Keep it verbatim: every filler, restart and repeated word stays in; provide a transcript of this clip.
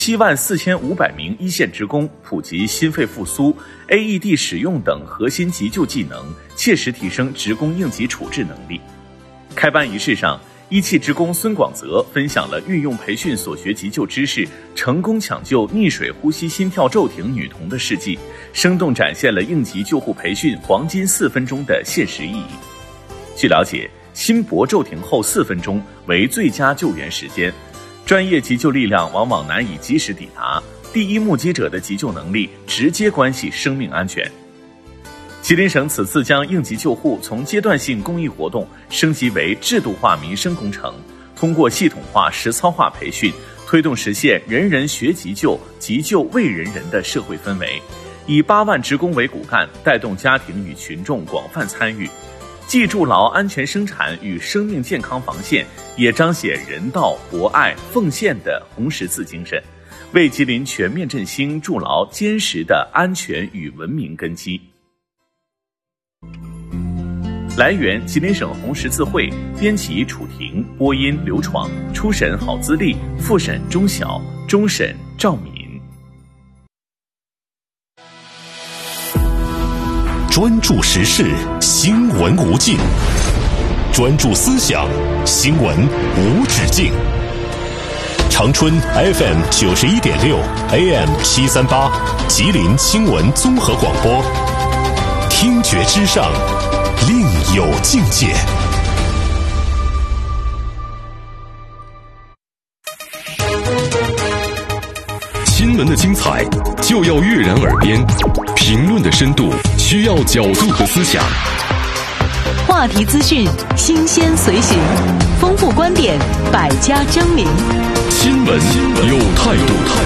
七万四千五百名一线职工普及心肺复苏、A E D 使用等核心急救技能，切实提升职工应急处置能力。开班仪式上，一汽职工孙广泽分享了运用培训所学急救知识，成功抢救溺水呼吸心跳骤停女童的事迹，生动展现了应急救护培训黄金四分钟的现实意义。据了解，心搏骤停后四分钟为最佳救援时间，专业急救力量往往难以及时抵达，第一目击者的急救能力直接关系生命安全。吉林省此次将应急救护从阶段性公益活动升级为制度化民生工程，通过系统化实操化培训，推动实现人人学急救、急救为人人的社会氛围，以八万职工为骨干，带动家庭与群众广泛参与，既筑牢安全生产与生命健康防线，也彰显人道、博爱、奉献的红十字精神，为吉林全面振兴筑牢坚实的安全与文明根基。来源：吉林省红十字会，编辑：楚婷，播音：刘闯，初审郝资丽，复审钟晓，终审赵敏。 专注时事，新闻无尽；专注思想，新闻无止境。长春 F M 九十一点六 A M 七三八，吉林新闻综合广播。听觉之上，另有境界。 新闻的精彩就要跃然耳边，评论的深度需要角度和思想。 话题资讯新鲜随行，丰富观点，百家争鸣。 新闻有态度。